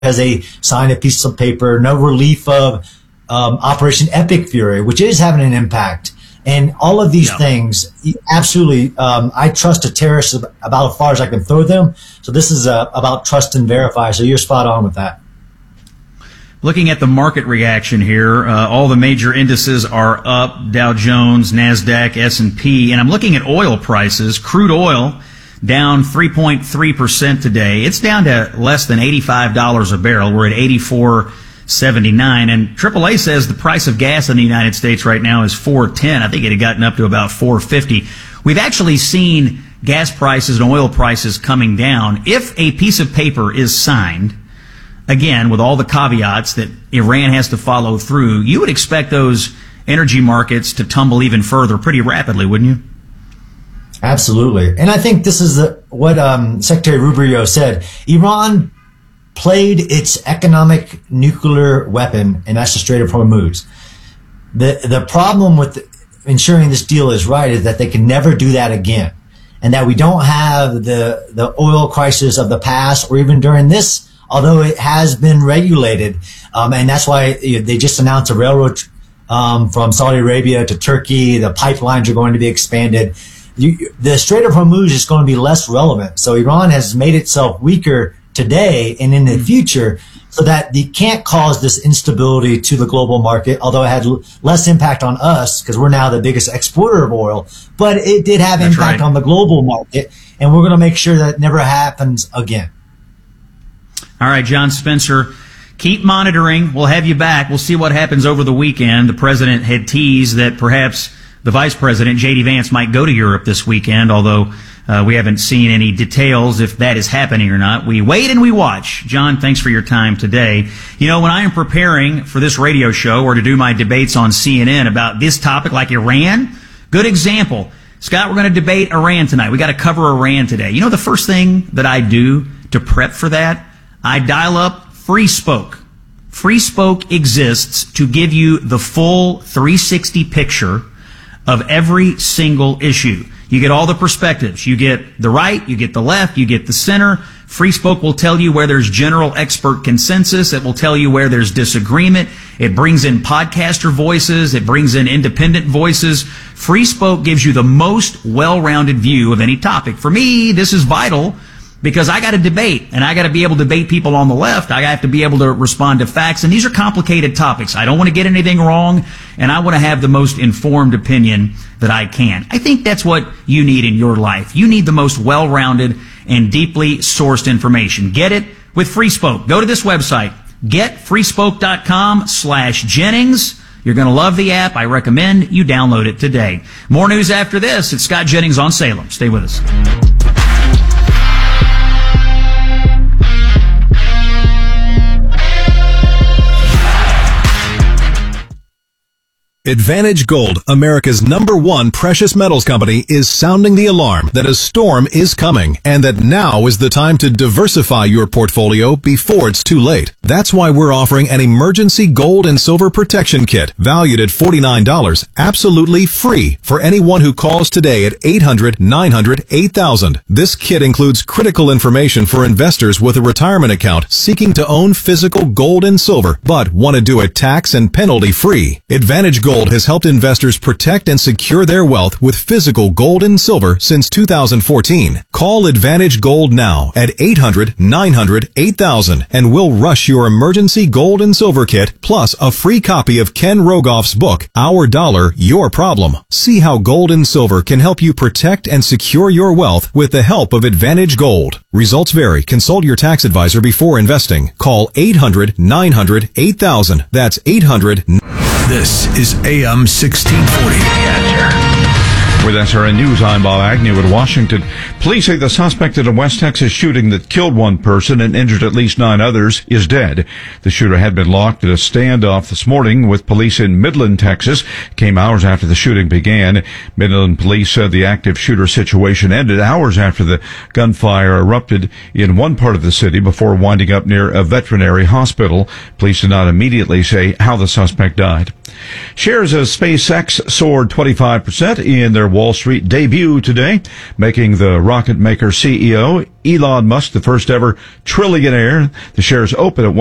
has they signed a piece of paper, no relief of Operation Epic Fury, which is having an impact. And all of these things, absolutely, I trust a terrorist about as far as I can throw them. So this is about trust and verify. So you're spot on with that. Looking at the market reaction here, all the major indices are up, Dow Jones, NASDAQ, S&P, and I'm looking at oil prices. Crude oil down 3.3% today. It's down to less than $85 a barrel. We're at 84.79, and AAA says the price of gas in the United States right now is $4.10. I think it had gotten up to about $4.50. We've actually seen gas prices and oil prices coming down. If a piece of paper is signed, again, with all the caveats that Iran has to follow through, you would expect those energy markets to tumble even further pretty rapidly, wouldn't you? Absolutely. And I think this is what Secretary Rubio said. Iran played its economic nuclear weapon, and that's the Strait of Hormuz. The problem with ensuring this deal is right is that they can never do that again, and that we don't have the oil crisis of the past or even during this, although it has been regulated. And that's why they just announced a railroad from Saudi Arabia to Turkey. The pipelines are going to be expanded. The Strait of Hormuz is going to be less relevant. So Iran has made itself weaker today and in the future so that they can't cause this instability to the global market, although it had less impact on us because we're now the biggest exporter of oil. But it did have impact on the global market, and we're going to make sure that never happens again. All right, John Spencer, keep monitoring. We'll have you back. We'll see what happens over the weekend. The president had teased that perhaps the vice president, J.D. Vance, might go to Europe this weekend, although we haven't seen any details if that is happening or not. We wait and we watch. John, thanks for your time today. You know, when I am preparing for this radio show or to do my debates on CNN about this topic like Iran, good example. Scott, we're going to debate Iran tonight. We got to cover Iran today. You know the first thing that I do to prep for that? I dial up Free Spoke. Free Spoke exists to give you the full 360 picture of every single issue. You get all the perspectives. You get the right, you get the left, you get the center. Free Spoke will tell you where there's general expert consensus. It will tell you where there's disagreement. It brings in podcaster voices. It brings in independent voices. Free Spoke gives you the most well-rounded view of any topic. For me, this is vital because I got to debate, and I got to be able to debate people on the left. I have to be able to respond to facts, and these are complicated topics. I don't want to get anything wrong, and I want to have the most informed opinion that I can. I think that's what you need in your life. You need the most well-rounded and deeply sourced information. Get it with Free Spoke. Go to this website, getfreespoke.com/Jennings. You're going to love the app. I recommend you download it today. More news after this. It's Scott Jennings on Salem. Stay with us. Advantage Gold, America's #1 precious metals company, is sounding the alarm that a storm is coming and that now is the time to diversify your portfolio before it's too late. That's why we're offering an emergency gold and silver protection kit valued at $49, absolutely free for anyone who calls today at 800-900-8000. This kit includes critical information for investors with a retirement account seeking to own physical gold and silver but want to do it tax and penalty free. Advantage Gold has helped investors protect and secure their wealth with physical gold and silver since 2014. Call Advantage Gold now at 800-900-8000 and we'll rush your emergency gold and silver kit plus a free copy of Ken Rogoff's book, Our Dollar, Your Problem. See how gold and silver can help you protect and secure your wealth with the help of Advantage Gold. Results vary. Consult your tax advisor before investing. Call 800-900-8000. That's 800. This is AM 1640. With SRN News, I'm Bob Agnew in Washington. Police say the suspect in a West Texas shooting that killed one person and injured at least 9 others is dead. The shooter had been locked at a standoff this morning with police in Midland, Texas. It came hours after the shooting began. Midland police said the active shooter situation ended hours after the gunfire erupted in one part of the city before winding up near a veterinary hospital. Police did not immediately say how the suspect died. Shares of SpaceX soared 25% in their Wall Street debut today, making the rocket maker CEO Elon Musk the first ever trillionaire. The shares open at